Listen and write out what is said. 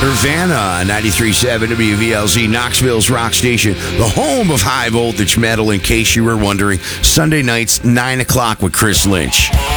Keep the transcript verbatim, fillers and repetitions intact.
Nirvana, ninety-three point seven W V L Z, Knoxville's rock station, the home of high voltage metal, in case you were wondering. Sunday nights, nine o'clock with Chris Lynch.